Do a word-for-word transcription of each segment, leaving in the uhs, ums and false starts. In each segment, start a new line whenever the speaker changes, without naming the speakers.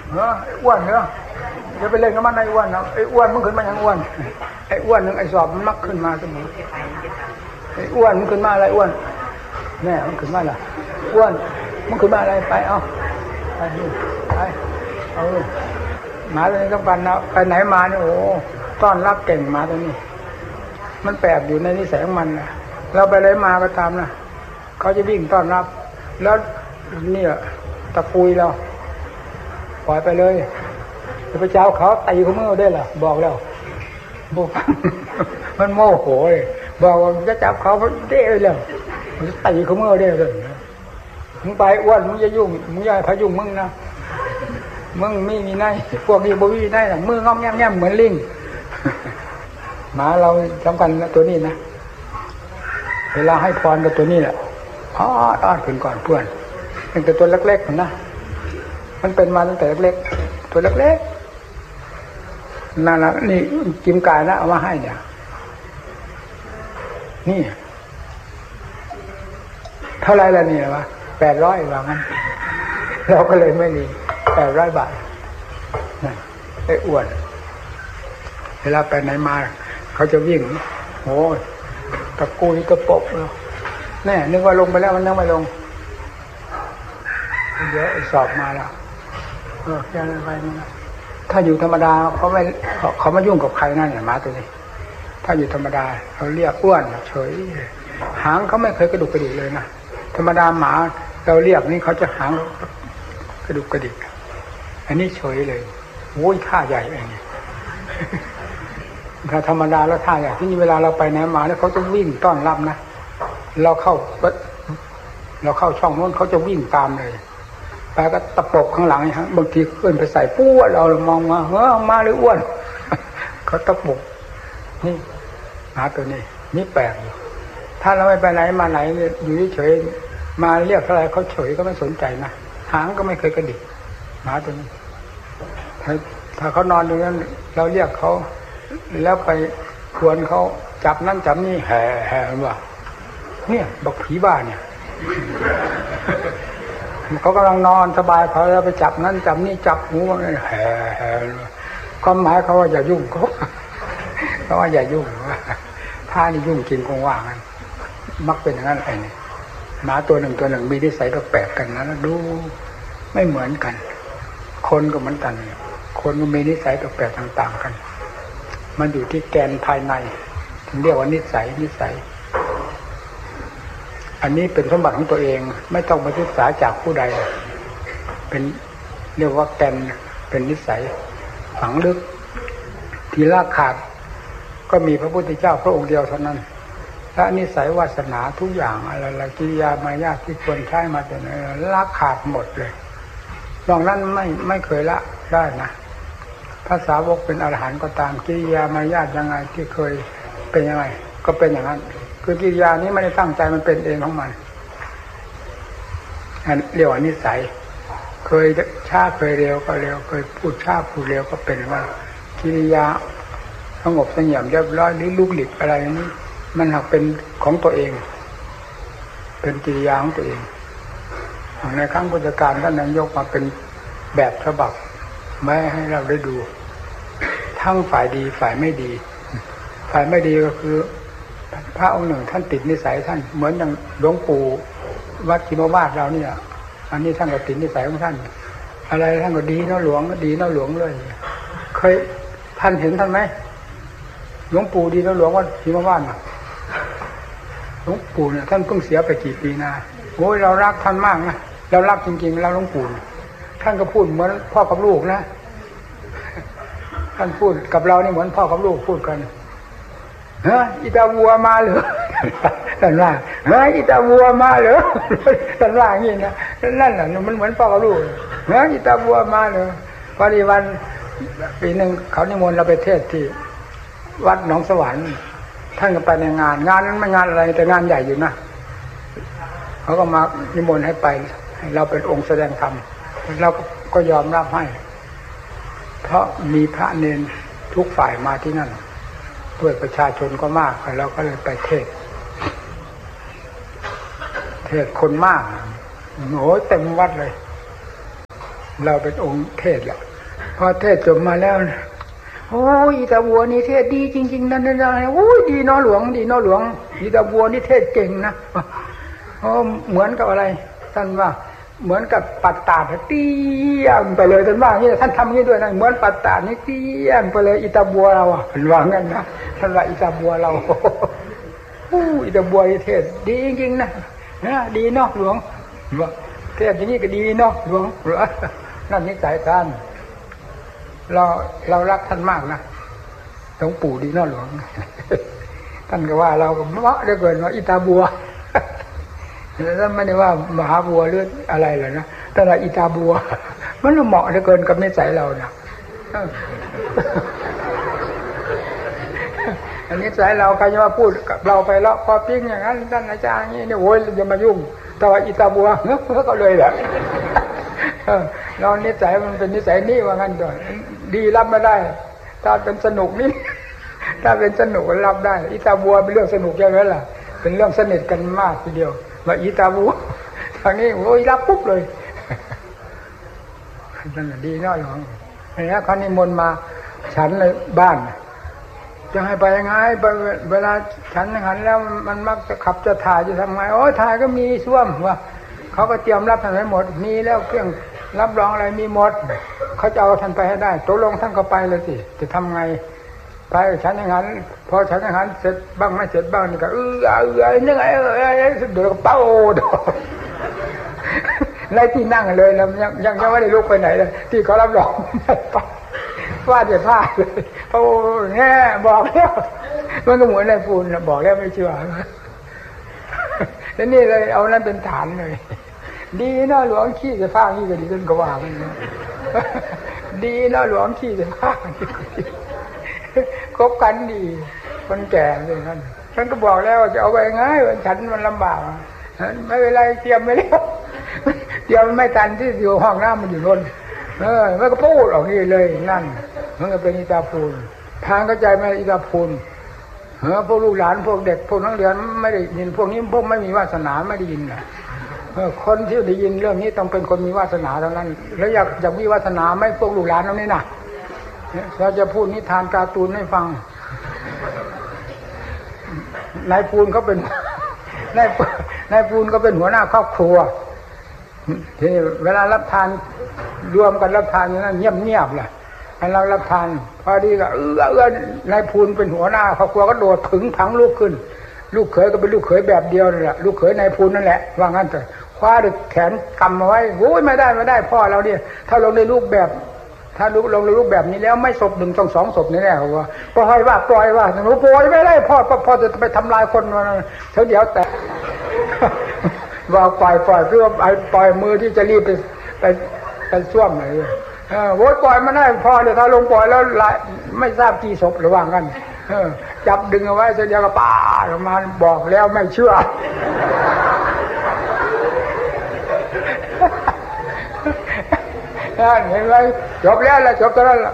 เนาะอ้วนเนาะอย่าไปเล่นกับมันไอ้อ้วนนะไอ้อ้วนมันขึ้นมาอย่างอ้วนไอ้อ้วนนึงไอ้สอบมันมักขึ้นมาเสมอไอ้อ้วนมันขึ้นมาอะไรอ้วนแม่มันขึ้นมาอะไรอ้วนมันขึ้นมาอะไรไปเอาไปไปเอาหมาตัวนี้ต้องการนะไปไหนมาเนี่ยโอ้ต้อนรับเก่งหมาตัวนี้มันแปลกอยู่ในนิสัยของมันนะเราไปเลยมาก็ตามนะเขาจะวิ่งต้อนรับแล้วเนี่ยตะปุยเราปล่อยไปเลยจะไปเจ้าเขาตีเขาเมื่อได้หรอบอกแล้วบอกมันโมโหเลยบอกว่าจะจับเขาได้เลยมันจะตีเขาเมื่อได้เลยมึงไปอ้วนมึงจะยุ่งมึงอย่าพยุงมึงนะมึงไม่มีไนพวกนี้บ่มีไนมืองอมแง่มๆเหมือนลิงหมาเราสำคัญตัวนี้นะเวลาให้พรกับตัวนี้แหละอ้ออ้อนขึ้นก่อนเพื่อนเป็นแต่ตัวเล็กๆนะมันเป็นมาตั้งแต่เล็กๆตัวเล็กๆนั่นนะนี่กิมกายนะเอามาให้เนี่ยนี่เท่าไรละนี่วะแปดร้อยว่างั้นเราก็เลยไม่มีแปดร้อยบาทไอ้อ้วนเวลาไปไหนมาเขาจะวิ่งโอ้ยตะกุยตะปบเลยแน่นึกว่าลงไปแล้วมันยังไม่ลงเดี๋ยวสอบมาแล้วเออแค่นั้นไปนะถ้าอยู่ธรรมดาเขาไม่เขาไม่ยุ่งกับใครนั่นแหละหมาตัวนี้ถ้าอยู่ธรรมดาเขาเรียกอ้วนเฉยหางเขาไม่เคยกระดุกกระดิกเลยนะธรรมดาหมาเราเรียกนี่เขาจะหางกระดุกกระดิกอันนี้เฉยเลยโอ้ยท่าใหญ่เองถ้าธรรมดาแล้วท่าใหญ่ที่นี่เวลาเราไปไหนมาแล้วเขาจะวิ่งต้อนรับนะเราเข้าเราเข้าช่องโน้นเขาจะวิ่งตามเลยไปก็ตะปบข้างหลังฮะบางทีขึ้นไปใส่ปู้เรามองมาเฮ้อมาหรืออ้วนเขาตะปบนี่หาตัวนี้นี่แปลกอยู่ถ้าเราไม่ไปไหนมาไหนอยู่เฉยมาเรียกอะไรเขาเฉยก็ไม่สนใจนะหางก็ไม่เคยกระดิกหาตัวนี้ถ้าถ้าเขานอนอยู่นั้นเราเรียกเขาแล้วไปชวนเขาจับนั่นจับนี่แห่แห่ว่าเนี่ยบอกผีบ้าเนี่ยเขากำลังนอนสบายเขาแล้วไปจับนั่นจับนี่จับหูว่าแห่แห่ความหมายเขาว่าอย่ายุ่งเขาเขาว่าอย่ายุ่งถ้านี่ยุ่งกินคงว่างั้นมักเป็นอย่างนั้นไอ้นี่หมาตัวหนึ่งตัวหนึ่งมีนิสัยแปลกๆกันนะดูไม่เหมือนกันคนก็เหมือนกันคนก็มีนิสัยแปลกๆต่างๆกันมันอยู่ที่แกนภายในถึงเรียกว่านิสัยนิสัยอันนี้เป็นสมบัติของตัวเองไม่ต้องมาศึกษาจากผู้ใดเป็นเรียกว่าแกนเป็นนิสัยฝังลึกทีละขาดก็มีพระพุทธเจ้าพระองค์เดียวเท่านั้นและนิสัยวาสนาทุกอย่างอะไรๆกิริยามารยาทที่ควรใช้มาแต่ไหนละขาดหมดเลยนอกนั้นไม่ไม่เคยละได้นะภาษาวกเป็นอรหันต์ก็ตามกิริยามารยาทยังไงที่เคยเป็นยังไงก็เป็นอย่างนั้นคือกิริยานี้ไม่ได้ตั้งใจมันเป็นเองของมันเรียกว่านิสัยเคยช้าเคยเร็วก็เร็วเคยพูดช้าพูดเร็วก็เป็นว่ากิริยาสงบเสงี่ยมเรียบร้อยหรือลุกหลีกอะไรนี้มันหักเป็นของตัวเองเป็นกิริยาของตัวเองในครั้งพุทธกาลท่านนายกมาเป็นแบบฉบับไม่ให้เราได้ดูทั้งฝ่ายดีฝ่ายไม่ดีฝ่ายไม่ดีก็คือพระองค์หนึ่งท่านติดนิสัยท่านเหมือนอย่างหลวงปู่วัดกิมวาดเราเนี่ยอันนี้ท่านก็ติดนิสัยของท่านอะไรท่านก็ดีเนาะหลวงก็ดีเนาะหลวงเลยเคยท่านเห็นท่านไหมหลวงปู่ดีเนาะหลวงวัดกิมวาดหลวงปู่เนี่ยท่านเพิ่งเสียไปกี่ปีนะโอ้ยเรารักท่านมากนะเรารักจริงๆเราหลวงปู่ท่านก็พูดเหมือนพ่อกับลูกนะท่านพูดกับเรานี่เหมือนพ่อกับลูกพูดกันเฮ้ยอีตาวัวมาเหรอท่านว่าเฮ้ยอีตาวัวมาเหรอท่านว่าอย่างนี้นะนั่นแหละมันเหมือนพ่อกับลูกเฮ้ยอีตาวัวมาเหรอพอดีวันปีหนึ่งเขานิมนต์เราไปเทศที่วัดหนองสวรรค์ท่านก็ไปในงานงานนั้นไม่งานอะไรแต่งานใหญ่อยู่นะเขาก็มานิมนต์ให้ไปให้เราเป็นองค์แสดงธรรมเราก็ยอมรับให้เพราะมีพระเนนทุกฝ่ายมาที่นั่นด้วยประชาชนก็มากเราก็เลยไปเทศเทศคนมากโอ้ยเต็มวัดเลยเราเป็นองค์เทศแหละพอเทศจบมาแล้วโอ้ยอีตาบัวนี่เทศดีจริงๆนั่นนั่นโอ้ยดีน้อหลวงดีน้อหลวงอีตาบัวนี่เทศเก่งนะโอ้เหมือนกับอะไรท่านว่าเหมือนกับปัตตาเตี้ยมไปเลยท่านว่าอย่างนี้ท่านทำอย่างนี้ด้วยนะเหมือนปัตตานี่เตี้ยมไปเลยอีตาบัวเราอ่ะท่านว่างั้นนะท่านว่าอีตาบัวเราโอ้อีตาบัวนี่เทศดีจริงๆนะนะดีเนาะหลวงว่าเทศอย่างนี้ก็ดีเนาะหลวงนั่นนิสัยท่านเราเรารักท่านมากนะหลวงปู่ดีเนาะหลวงท่านก็ว่าเราก็เหมาะเหลือเกินว่าอีตาบัวแล้วไม่ได้ว่ามหาบัวหรืออะไรหรอกนะแต่ละอีตาบัวมันเหมาะเหลือเกินกับนิสัยเรานะอันนี้สายเราใครจะมาพูดกับเราไปแล้วพอปิ้งอย่างนั้นท่านอาจารย์นี่เนี่ยโว้ยอย่ามายุ่งแต่ว่าอีตาบัวเฮ้ยก็เลยแหละเรานิสัยมันเป็นนิสัยนี่ว่างั้นก่อนดีรับไม่ได้ถ้าเป็นสนุกนี่ถ้าเป็นสนุกรับได้อีตาบัวเป็นเรื่องสนุกใช่ไหมล่ะเป็นเรื่องสนิทกันมากทีเดียวว่าอีตาบัวทางนี้โอ้ยรับปุ๊บเลยนั่นดีน้อยหรอกเนี่ยเขานิมนต์มาฉันในบ้านจะให้ไปยังไงไปเวลาฉันหันแล้วมันมักจะขับจะถ่ายจะทำไงโอ้ยถ่ายก็มีส้วมว่าเขาก็เตรียมรับท่านไว้หมดมีแล้วเครื่องรับรองอะไรมีหมดเขาจะเอาท่านไปให้ได้ตกลงท่านก็ไปเลยสิจะทำไงไปฉันอย่างนั้นพอฉันอย่างนั้นเสร็จบ้างไม่เสร็จบ้างนี่ก็เออเออเออยังไงเออเออเดี๋ยวก็เป้าดไล่ที่นั่งเลยแล้วยังยังยังไม่ได้ลุกไปไหนเลยที่เขารับรองว่าเดี๋ยวพลาดเลยโอ้แง่บอกแล้วมันก็เหมือนในปูนบอกแล้วไม่เชื่อแล้วนี่เลยเอานั้นเป็นฐานเลยดีนะหลวงขี้จะพาขี้ก็ดีจนกว่ามันดีนะหลวงขี้จะพาคบกันดีคนแก่เลยนั่นฉันก็บอกแล้วจะเอาไปง่ายฉันมันลำบากไม่เป็นไรเตรียมไม่แล้วเตรียมไม่ทันที่อยู่ห้องน้ำมันอยู่นนเออมันก็พูดออกนี่เลยนั่นมันก็เป็นอิตาพูนทางเข้าใจไหมอิตาพูนเออพวกลูกหลานพวกเด็กพวกนักเรียนไม่ได้ยินพวกนี้พวกไม่มีวาสนาไม่ได้ยินนะเออคนที่ได้ยินเรื่องนี้ต้องเป็นคนมีวาสนาเท่านั้นแล้วอยากอยากมีวาสนาไม่พวกลูกหลานตรงนี้นะเราจะพูดนิทานการ์ตูนให้ฟังนายพูนเขาเป็นนายนายพูนก็เป็นหัวหน้าครอบครัวทีนี้เวลารับทานรวมกันรับทานอย่างนั้นเงียบๆแหละให้เรารับทานพอดีก็เออเออนายพูนเป็นหัวหน้าครอบครัวก็โดดผึ่งผังลูกขึ้นลูกเขยก็เป็นลูกเขยแบบเดียวนั่นแหละลูกเขยนายพูนนั่นแหละว่างั้นแต่คว้าดึกแขนกำมาไว้โอ้ยไม่ได้ไม่ได้พ่อเราเนี่ยถ้าลงในรูปแบบถ้าลูกลงในรูปแบบนี้แล้วไม่ศพหนึ่งต้องสองศพแน่ๆเขาว่าปล่อยว่าปล่อยว่าหนูปล่อยไม่ได้พ่อพ่อจะไปทำลายคนมันเดี๋ยวแต่ว่าปล่อยปล่อยเพื่อปล่อยมือที่จะรีบไปไปไปซ่วมอะไรเออโว้ยปล่อยมาได้พอเดี๋ยวถ้าลงปล่อยแล้วไม่ทราบกี่ศพระหว่างกันเออจับดึงเอาไว้เสร็จแล้วก็ป้าออกมาบอกแล้วไม่เชื่อเห็นไหมจบแล้วละจบตอนนั้นละ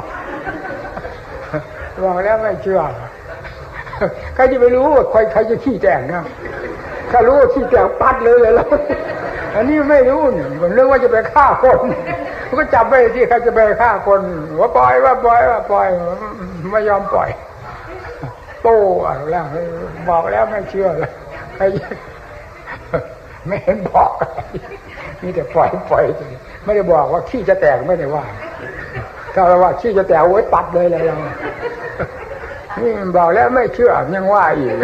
บอกแล้วไม่เชื่อใครจะไปรู้ใครใครจะขี้แตกนะถ้ารู้ขี้แตกปัดเลยเลยแล้วอันนี้ไม่รู้เนี่ยมันเรื่องว่าจะไปฆ่าคนมันก็จับไปที่ใครจะไปฆ่าคนว่าปล่อยว่าปล่อยว่าปล่อยไม่ยอมปล่อยโต้อะไรแล้วบอกแล้วไม่เชื่อเลยใครไม่เห็นบอกมีแต่ปล่อยปล่อยไม่ได้บอกว่าขี้จะแตกไม่ได้ว่าถ้าเราว่าขี้จะแตกโอ้ยปัดเลยเลยเรานี่บอกแล้วไม่เชื่อยังว่าอีก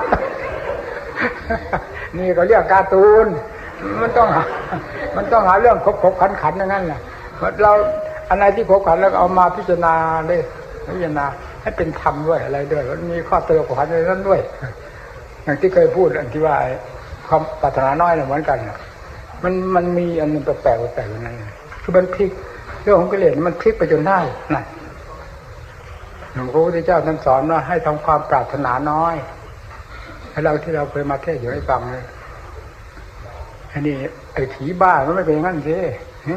นี่เขาเรียกการ์ตูนมันต้องหามันต้องหาเรื่องขบขบขันขันอย่างนั้นแหละเราอะไรที่ขบขันแล้วเอามาพิจารณาได้พิจารณาให้เป็นธรรมด้วยอะไรด้วยมันมีข้อเตือนขบขันในนั้นด้วยอย่างที่เคยพูดอันที่ว่าความปรารถนาน้อยเนี่ยเหมือนกันมันมันมีอันนึงแปลกแปลกแปลกอย่างนั้นคือมันพลิกเรื่องของกิเลสมันพลิกไปจนได้นะหลวงพ่อพุทธเจ้าท่านสอนว่าให้ทำความปรารถนาน้อยให้เราที่เราเคยมาเทศน์อยู่ให้ฟังเลยอันนี้ไอ้ผีบ้ามันไม่เป็นงั้นสิ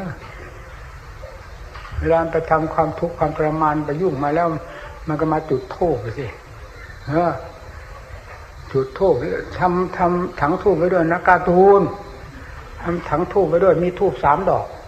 เวลาไปทำความทุกข์ความทรมานไปยุ่งมาแล้วมันก็มาจุดโทษไปสิเออจุดทูบทำทำถังทูบไว้ด้วยนะการ์ตูนทำถังทูบไว้ด้วยมีทูบสามดอก